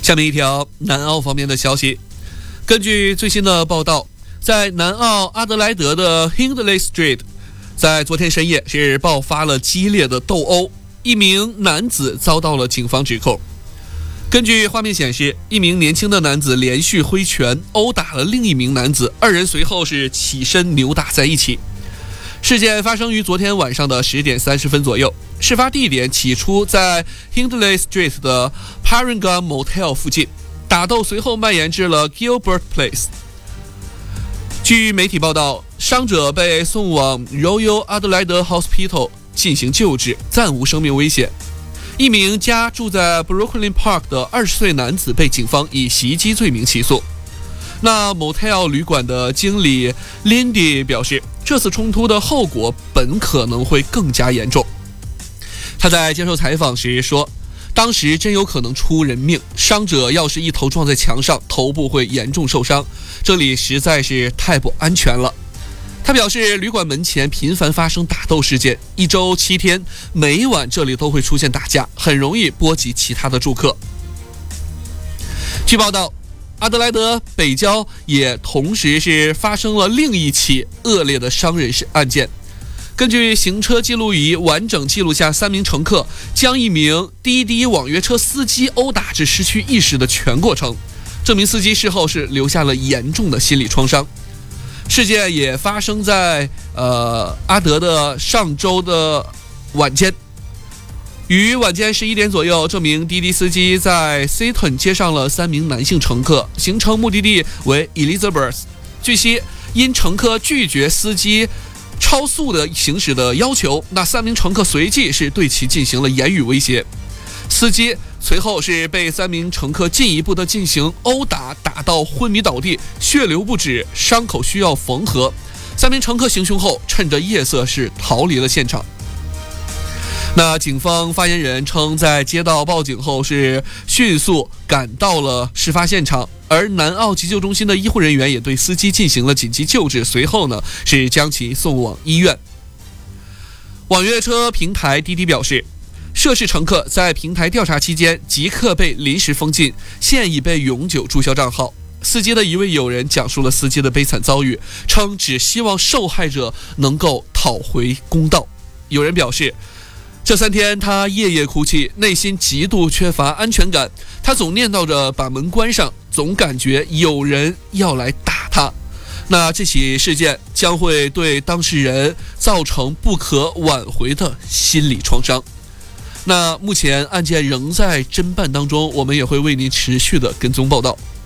下面一条南澳方面的消息，根据最新的报道，在南澳阿德莱德的 Hindley Street， 在昨天深夜是爆发了激烈的斗殴，一名男子遭到了警方指控。根据画面显示，一名年轻的男子连续挥拳殴打了另一名男子，二人随后是起身扭打在一起。事件发生于昨天晚上的10点30分左右，事发地点起初在 Hindley Street 的 Paragon Motel 附近，打斗随后蔓延至了 Gilbert Place。据媒体报道，伤者被送往 Royal Adelaide Hospital 进行救治，暂无生命危险。一名家住在 Brooklyn Park 的20岁男子被警方以袭击罪名起诉。那 Motel 旅馆的经理 Lindy 表示，这次冲突的后果本可能会更加严重。他在接受采访时说，当时真有可能出人命，伤者要是一头撞在墙上，头部会严重受伤，这里实在是太不安全了。他表示，旅馆门前频繁发生打斗事件，1周7天，每晚这里都会出现打架，很容易波及其他的住客。据报道，阿德莱德北郊也同时是发生了另一起恶劣的伤人案件。根据行车记录仪完整记录下3名乘客将一名滴滴网约车司机殴打至失去意识的全过程，这名司机事后是留下了严重的心理创伤。事件也发生在阿德的上周的晚间，于晚间11点左右，这名滴滴司机在 Seaton 接上了3名男性乘客，行程目的地为 Elizabeth。据悉，因乘客拒绝司机超速的行驶的要求，那3名乘客随即是对其进行了言语威胁。司机随后是被3名乘客进一步的进行殴打，打到昏迷倒地，血流不止，伤口需要缝合。3名乘客行凶后，趁着夜色是逃离了现场。那警方发言人称，在接到报警后是迅速赶到了事发现场，而南澳急救中心的医护人员也对司机进行了紧急救治，随后呢是将其送往医院。网约车平台滴滴表示，涉事乘客在平台调查期间即刻被临时封禁，现已被永久注销账号。司机的一位友人讲述了司机的悲惨遭遇，称只希望受害者能够讨回公道。有人表示，这3天他夜夜哭泣，内心极度缺乏安全感，他总念叨着把门关上，总感觉有人要来打他。那这起事件将会对当事人造成不可挽回的心理创伤。那目前案件仍在侦办当中，我们也会为您持续的跟踪报道。